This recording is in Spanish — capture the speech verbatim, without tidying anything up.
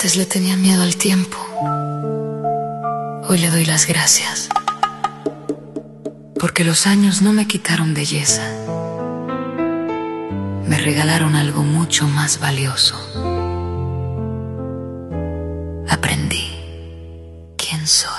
Antes le tenía miedo al tiempo. Hoy le doy las gracias, porque los años no me quitaron belleza. Me regalaron algo mucho más valioso. Aprendí quién soy.